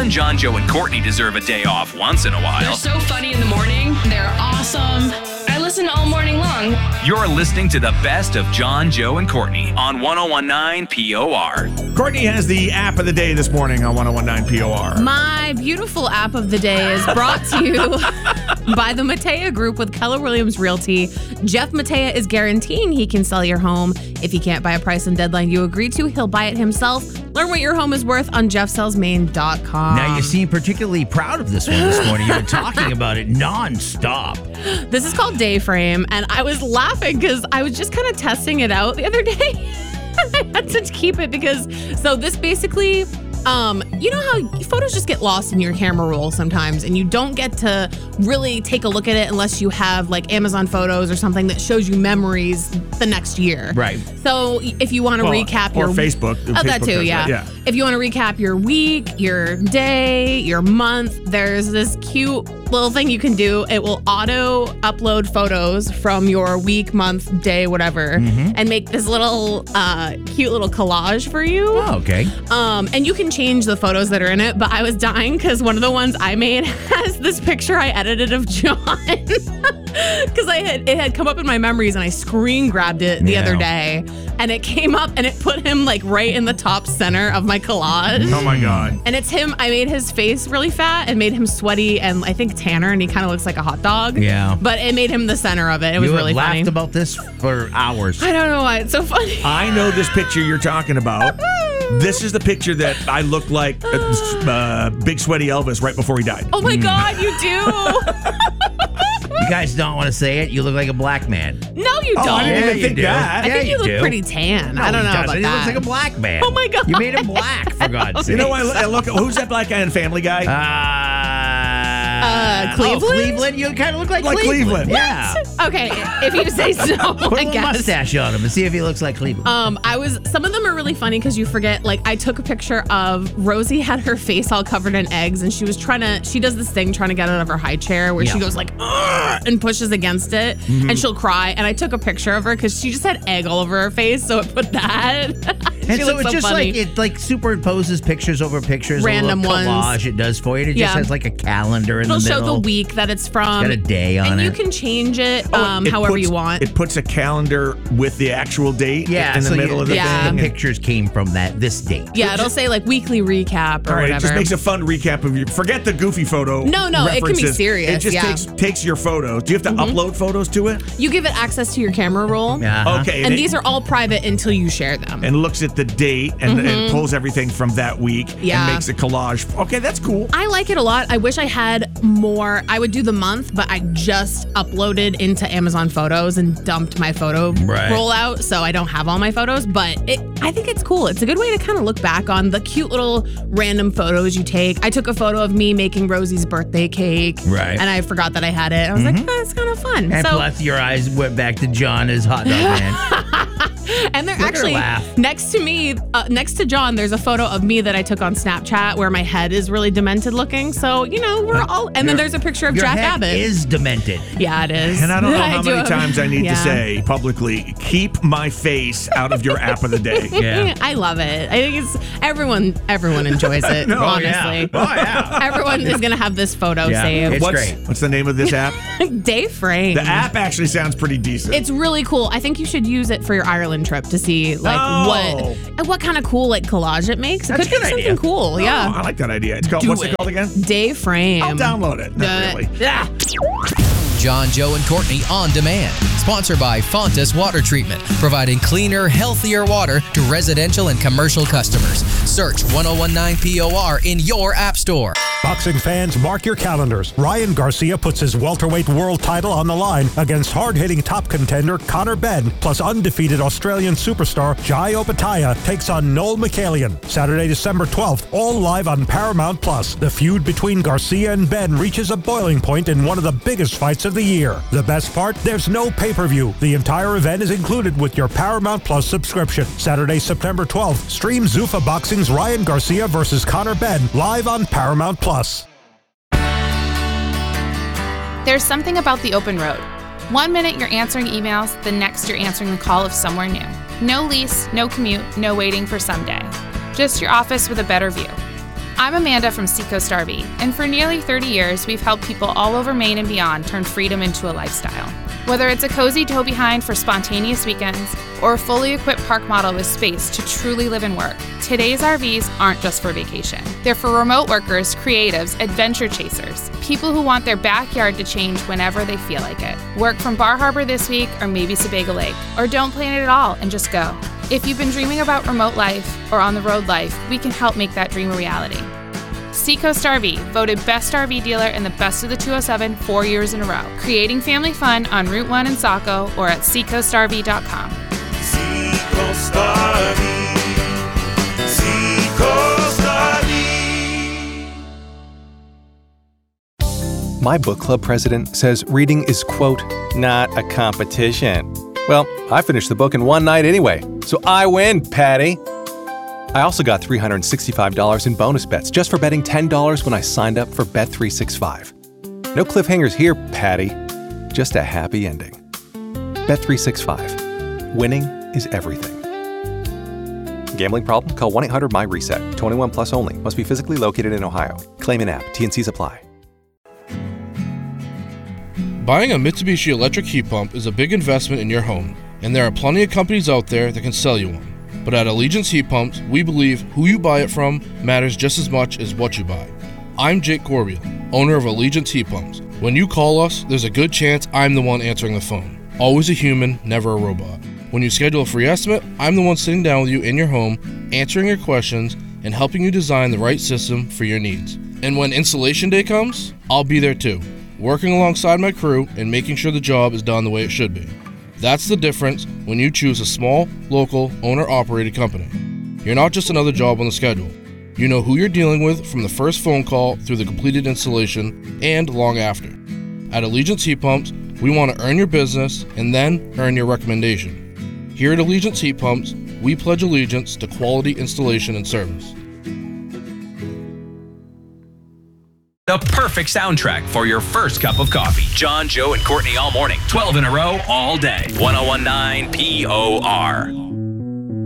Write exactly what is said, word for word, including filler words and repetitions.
Even John, Joe, and Courtney deserve a day off once in a while. They're so funny in the morning. They're awesome. I listen all morning long. You're listening to the best of John, Joe, and Courtney on one oh one nine P O R. Courtney has the app of the day this morning on one oh one nine P O R. My beautiful app of the day is brought to you by the Matea Group with Keller Williams Realty. Jeff Matea is guaranteeing he can sell your home. If he can't buy a price and deadline you agree to, he'll buy it himself. Learn what your home is worth on jeff sells maine dot com. Now, you seem particularly proud of this one this morning. You've been talking about it nonstop. This is called Dayframe, and I was laughing because I was just kind of testing it out the other day. I had to keep it because, so this basically, um, you know how photos just get lost in your camera roll sometimes, and you don't get to really take a look at it unless you have like Amazon Photos or something that shows you memories the next year. Right. So if you want to Well, recap or your Facebook. Oh, Facebook that too, does yeah. that, yeah. If you want to recap your week, your day, your month, there's this cute little thing you can do. It will auto upload photos from your week, month, day, whatever, Mm-hmm. and make this little uh, cute little collage for you. Oh, okay. Um, and you can change the photos that are in it, but I was dying because one of the ones I made has this picture I edited of John. Because I had it had come up in my memories and I screen grabbed it the Yeah. other day, and it came up and it put him like right in the top center of my collage. Oh my God. And it's him. I made his face really fat and made him sweaty and I think tanner, and he kind of looks like a hot dog. Yeah. But it made him the center of it. It was you really have funny. laughed about this for hours. I don't know why it's so funny. I know this picture you're talking about. This is the picture that I looked like uh, uh, Big Sweaty Elvis right before he died. Oh my God, you do. You guys don't want to say it. You look like a black man. No, you don't. Oh, I didn't Yeah, even you think do. that. I Yeah, think you, you look do. pretty tan. No, I don't he know doesn't. about He that. looks like a black man. Oh my God. You made him black, for God's sake. You know, I, I look. Who's that black guy in Family Guy? Uh, Uh, Cleveland? Oh, Cleveland? You kind of look like, Like Cleveland. Yeah. Okay, if you say so, Put a I little guess. mustache on him and see if he looks like Cleveland. Um, I was. Some of them are really funny because you forget. Like, I took a picture of Rosie had her face all covered in eggs, and she was trying to. She does this thing trying to get out of her high chair where she Yeah. goes like, "Ugh," and pushes against it, Mm-hmm. and she'll cry. And I took a picture of her because she just had egg all over her face, so it put that. And she so looks it's just funny. like it like superimposes pictures over pictures, Random a little ones. collage it does for you. It Yeah. just has like a calendar in It'll the show middle. the week that it's from. Got a day on and it. you can change it Oh, um, it however puts- you want. It puts a calendar with the actual date Yeah, in the so middle you, of the yeah. thing. the and- pictures came from that this date. Yeah, it'll say like weekly recap or All right, whatever. it just makes a fun recap of your. Forget the goofy photo. No, no, it can be references. serious, It just yeah. takes takes your photos. Do you have to upload photos to it? You give it access to your camera roll. Uh-huh. Okay, And it- these are all private until you share them. and looks at the date and, and pulls everything from that week Yeah. and makes a collage. Okay, that's cool. I like it a lot. I wish I had more. I would do the month, but I just uploaded into Amazon Photos and dumped my photo Right. rollout, so I don't have all my photos. But it, I think it's cool. It's a good way to kind of look back on the cute little random photos you take. I took a photo of me making Rosie's birthday cake, Right. and I forgot that I had it. I was like, oh, it's kind of fun. And so, plus, your eyes went back to John as hot dog man. and they're Look at her actually laugh. next to me, uh, next to John. There's a photo of me that I took on Snapchat where my head is really demented looking. So you know, we're all. And then there's a picture of Your Jack head Abbott. is demented. Yeah, it is. And I don't know how do many have- times I need yeah. to say publicly, keep my face out of your app of the day. Yeah. I love it. I think it's everyone. Everyone enjoys it. No, honestly, Oh yeah. everyone is gonna have this photo Yeah. saved. It's what's, great. What's the name of this app? Dayframe. The app actually sounds pretty decent. It's really cool. I think you should use it for your Ireland trip to see like Oh. what and what kind of cool like collage it makes. It That's could a good be something idea. cool. Oh, Yeah. I like that idea. It's called, Do what's it it. called again? Dayframe. I'll download it. Not Uh, really. yeah. John, Joe, and Courtney on demand. Sponsored by Fontas Water Treatment, providing cleaner, healthier water to residential and commercial customers. Search one oh one nine P O R in your app store. Boxing fans, mark your calendars. Ryan Garcia puts his welterweight world title on the line against hard-hitting top contender Conor Benn, plus undefeated Australian superstar Jai Opetaia takes on Noel Michaelian. Saturday, December twelfth, all live on Paramount Plus. The feud between Garcia and Benn reaches a boiling point in one of the biggest fights of the year. The best part? There's no pay-per-view. The entire event is included with your Paramount Plus subscription. Saturday, September twelfth, stream Zuffa Boxing's Ryan Garcia versus Conor Benn live on Paramount Plus. There's something about the open road. One minute you're answering emails, the next you're answering the call of somewhere new. No lease, no commute, no waiting for someday. Just your office with a better view. I'm Amanda from Seacoast R V, and for nearly thirty years, we've helped people all over Maine and beyond turn freedom into a lifestyle. Whether it's a cozy tow behind for spontaneous weekends or a fully equipped park model with space to truly live and work, today's R Vs aren't just for vacation. They're for remote workers, creatives, adventure chasers, people who want their backyard to change whenever they feel like it. Work from Bar Harbor this week or maybe Sebago Lake, or don't plan it at all and just go. If you've been dreaming about remote life or on-the-road life, we can help make that dream a reality. Seacoast R V, voted Best R V Dealer in the Best of the two oh seven four years in a row. Creating family fun on Route one in Saco or at seacoast r v dot com. Seacoast R V. Seacoast R V. My book club president says reading is, quote, not a competition. Well, I finished the book in one night anyway, so I win, Patty. I also got three hundred sixty-five dollars in bonus bets just for betting ten dollars when I signed up for Bet three sixty-five. No cliffhangers here, Patty. Just a happy ending. Bet three sixty-five. Winning is everything. Gambling problem? Call one eight hundred M Y reset. twenty-one plus only. Must be physically located in Ohio. Claim in app. T and Cs apply. Buying a Mitsubishi electric heat pump is a big investment in your home, and there are plenty of companies out there that can sell you one. But at Allegiance Heat Pumps, we believe who you buy it from matters just as much as what you buy. I'm Jake Corbiel, owner of Allegiance Heat Pumps. When you call us, there's a good chance I'm the one answering the phone. Always a human, never a robot. When you schedule a free estimate, I'm the one sitting down with you in your home, answering your questions, and helping you design the right system for your needs. And when installation day comes, I'll be there too, working alongside my crew and making sure the job is done the way it should be. That's the difference when you choose a small, local, owner-operated company. You're not just another job on the schedule. You know who you're dealing with from the first phone call through the completed installation and long after. At Allegiance Heat Pumps, we want to earn your business and then earn your recommendation. Here at Allegiance Heat Pumps, we pledge allegiance to quality installation and service. The perfect soundtrack for your first cup of coffee. John, Joe, and Courtney all morning. twelve in a row, all day. ten nineteen P O R.